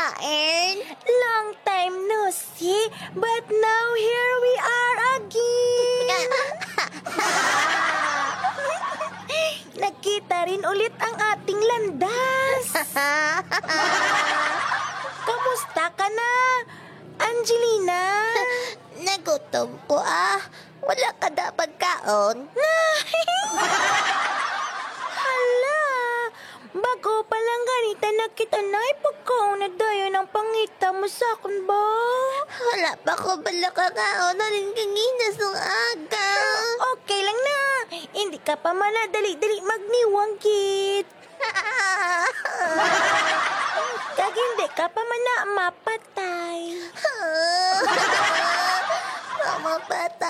kain? Long time no see, but now here we are again. Nagkita rin ulit ang ating landas. Kamusta ka na, Angelina? Nagutom po Wala ka da pagkaon? Hala, bago pa lang ganita nakita na ipagkaon na dayo ng pangita mo sa akin ba? Wala pa ko bala kakaon na rin kanginas ng aga. Okay lang na, hindi ka pa manadali-dali magniwang kit. Kag hindi ka pa mapatay. Mapatay.